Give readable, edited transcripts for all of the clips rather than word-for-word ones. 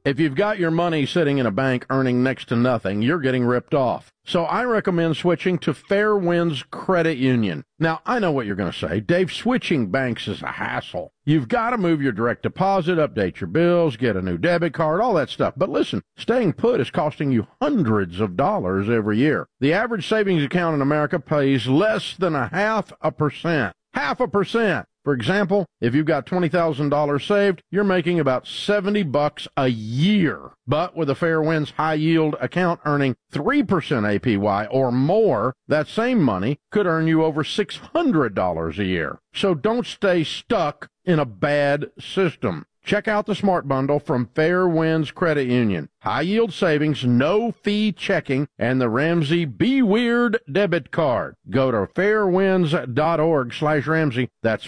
If you've got your money sitting in a bank earning next to nothing, you're getting ripped off. So I recommend switching to Fairwinds Credit Union. Now, I know what you're going to say. Dave, switching banks is a hassle. You've got to move your direct deposit, update your bills, get a new debit card, all that stuff. But listen, staying put is costing you hundreds of dollars every year. The average savings account in America pays less than 0.5%. 0.5%. For example, if you've got $20,000 saved, you're making about $70 a year. But with a Fairwinds high-yield account earning 3% APY or more, that same money could earn you over $600 a year. So don't stay stuck in a bad system. Check out the Smart Bundle from Fairwinds Credit Union. High-yield savings, no-fee checking, and the Ramsey Be Weird debit card. Go to fairwinds.org/Ramsey. That's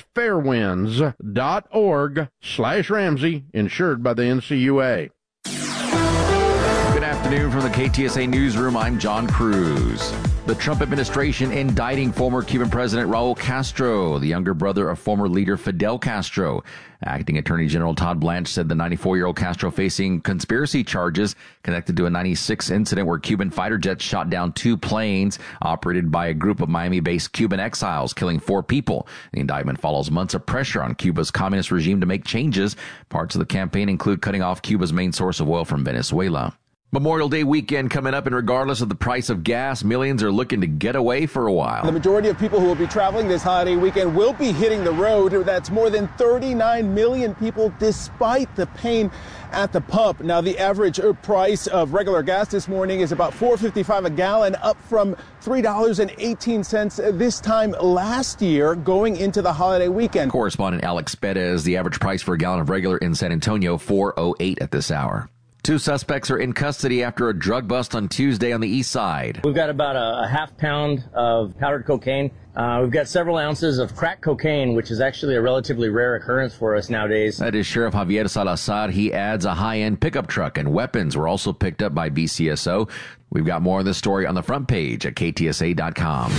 fairwinds.org/Ramsey, insured by the NCUA. Good afternoon from the KTSA Newsroom. I'm John Cruz. The Trump administration indicting former Cuban President Raul Castro, the younger brother of former leader Fidel Castro. Acting Attorney General Todd Blanche said the 94-year-old Castro facing conspiracy charges connected to a 96 incident where Cuban fighter jets shot down 2 planes operated by a group of Miami-based Cuban exiles, killing 4 people. The indictment follows months of pressure on Cuba's communist regime to make changes. Parts of the campaign include cutting off Cuba's main source of oil from Venezuela. Memorial Day weekend coming up, and regardless of the price of gas, millions are looking to get away for a while. The majority of people who will be traveling this holiday weekend will be hitting the road. That's more than 39 million people, despite the pain at the pump. Now, the average price of regular gas this morning is about $4.55 a gallon, up from $3.18 this time last year going into the holiday weekend. Correspondent Alex Perez, the average price for a gallon of regular in San Antonio, $4.08 at this hour. 2 suspects are in custody after a drug bust on Tuesday on the east side. We've got about a half pound of powdered cocaine. We've got several ounces of crack cocaine, which is actually a relatively rare occurrence for us nowadays. That is Sheriff Javier Salazar. He adds a high-end pickup truck, and weapons were also picked up by BCSO. We've got more of this story on the front page at KTSA.com.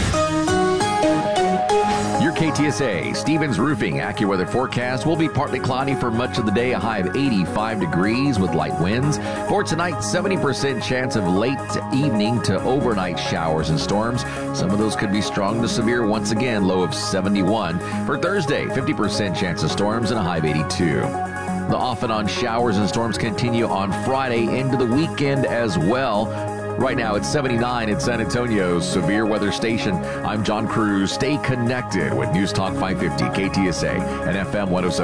Your KTSA Stevens Roofing AccuWeather forecast will be partly cloudy for much of the day, a high of 85 degrees with light winds. For tonight, 70% chance of late evening to overnight showers and storms. Some of those could be strong to severe once again, low of 71. For Thursday, 50% chance of storms and a high of 82. The off and on showers and storms continue on Friday into the weekend as well. Right now, it's 79 in San Antonio's severe weather station. I'm John Cruz. Stay connected with News Talk 550 KTSA and FM 107.